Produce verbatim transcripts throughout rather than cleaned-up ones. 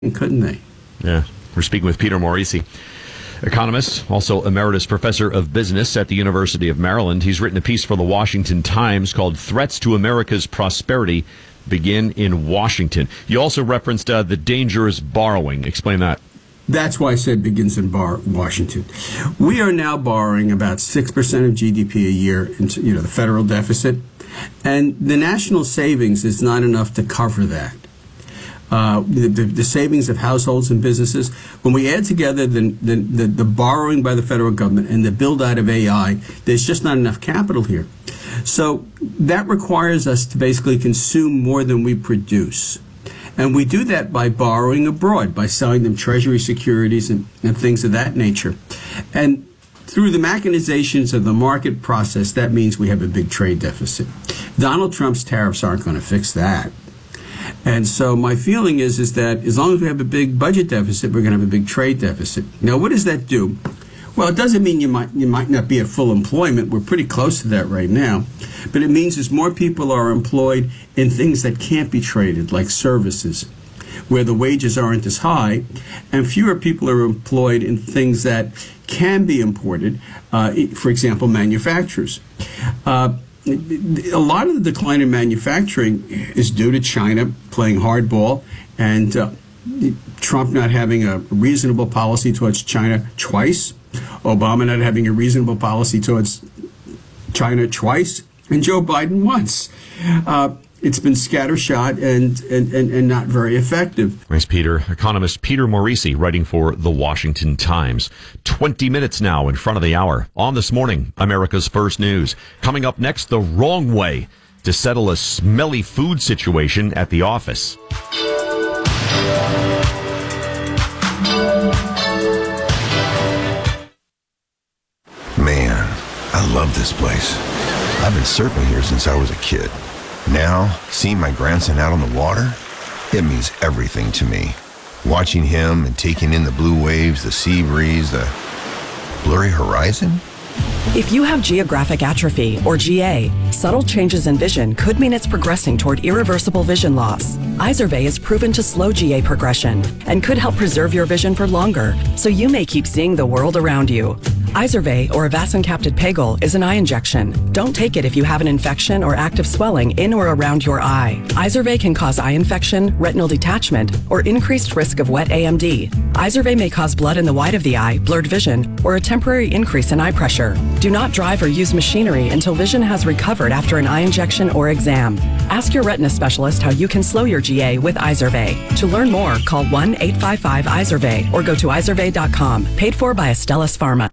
couldn't they? Yeah. We're speaking with Peter Morici, economist, also emeritus professor of business at the University of Maryland. He's written a piece for the Washington Times called Threats to America's Prosperity Begin in Washington. You also referenced uh, the dangerous borrowing. Explain that. That's why I said begins in bar- Washington. We are now borrowing about six percent of G D P a year into, you know, the federal deficit, and the national savings is not enough to cover that. Uh, the, the, the savings of households and businesses, when we add together the, the, the, the borrowing by the federal government and the build out of A I, there's just not enough capital here. So that requires us to basically consume more than we produce. And we do that by borrowing abroad, by selling them treasury securities and, and things of that nature. And through the machinations of the market process, that means we have a big trade deficit. Donald Trump's tariffs aren't going to fix that. And so my feeling is, is that as long as we have a big budget deficit, we're going to have a big trade deficit. Now, what does that do? Well, it doesn't mean you might you might not be at full employment. We're pretty close to that right now. But it means as more people are employed in things that can't be traded, like services, where the wages aren't as high, and fewer people are employed in things that can be imported, uh, for example, manufacturers. Uh, A lot of the decline in manufacturing is due to China playing hardball and uh, Trump not having a reasonable policy towards China twice, Obama not having a reasonable policy towards China twice, and Joe Biden once. Uh, it's been scattershot and, and, and, and not very effective. Thanks, Peter. Economist Peter Morici, writing for the Washington Times. twenty minutes now in front of the hour. On This Morning, America's First News. Coming up next, the wrong way to settle a smelly food situation at the office. Man, I love this place. I've been surfing here since I was a kid. Now, seeing my grandson out on the water, it means everything to me. Watching him and taking in the blue waves, the sea breeze, the blurry horizon. If you have geographic atrophy, or G A, subtle changes in vision could mean it's progressing toward irreversible vision loss. Izervay is proven to slow G A progression and could help preserve your vision for longer, so you may keep seeing the world around you. Izervay, or avacincaptad pegol, is an eye injection. Don't take it if you have an infection or active swelling in or around your eye. Izervay can cause eye infection, retinal detachment, or increased risk of wet A M D. Izervay may cause blood in the white of the eye, blurred vision, or a temporary increase in eye pressure. Do not drive or use machinery until vision has recovered after an eye injection or exam. Ask your retina specialist how you can slow your G A with Izervay. To learn more, call one eight five five Izervay or go to izervay dot com. Paid for by Astellas Pharma.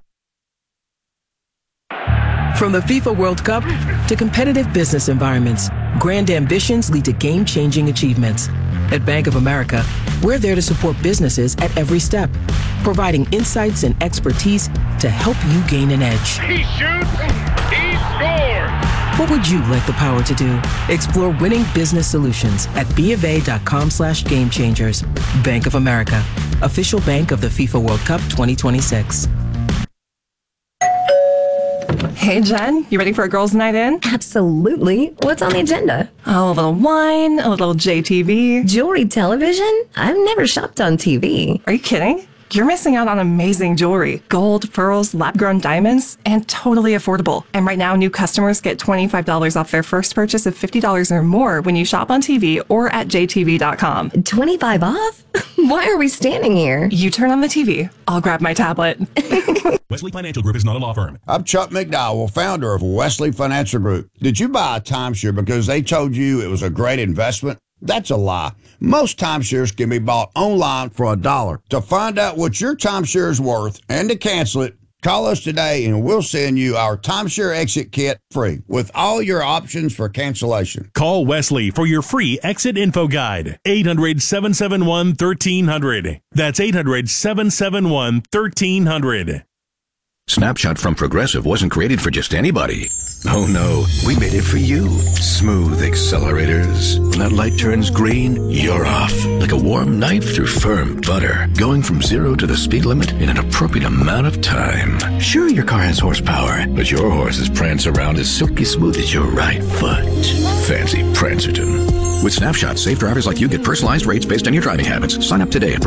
From the FIFA World Cup to competitive business environments, grand ambitions lead to game-changing achievements. At Bank of America, we're there to support businesses at every step, providing insights and expertise to help you gain an edge. He shoots, he scores! What would you like the power to do? Explore winning business solutions at bofa dot com slash game changers. Bank of America, official bank of the FIFA World Cup twenty twenty-six. Hey, Jen, you ready for a girls' night in? Absolutely. What's on the agenda? Oh, a little wine, a little J T V. Jewelry television? I've never shopped on T V. Are you kidding? You're missing out on amazing jewelry. Gold, pearls, lab-grown diamonds, and totally affordable. And right now, new customers get twenty-five dollars off their first purchase of fifty dollars or more when you shop on T V or at j t v dot com. twenty-five off? Why are we standing here? You turn on the T V. I'll grab my tablet. Wesley Financial Group is not a law firm. I'm Chuck McDowell, founder of Wesley Financial Group. Did you buy a timeshare because they told you it was a great investment? That's a lie. Most timeshares can be bought online for a dollar. To find out what your timeshare is worth and to cancel it, call us today and we'll send you our timeshare exit kit free with all your options for cancellation. Call Wesley for your free exit info guide. eight hundred, seven seven one, one three zero zero. That's eight hundred, seven seven one, one three zero zero. Snapshot from Progressive wasn't created for just anybody. Oh no, we made it for you. Smooth accelerators. When that light turns green, you're off. Like a warm knife through firm butter. Going from zero to the speed limit in an appropriate amount of time. Sure, your car has horsepower, but your horses prance around as silky smooth as your right foot. Fancy Prancerton. With Snapshot, safe drivers like you get personalized rates based on your driving habits. Sign up today at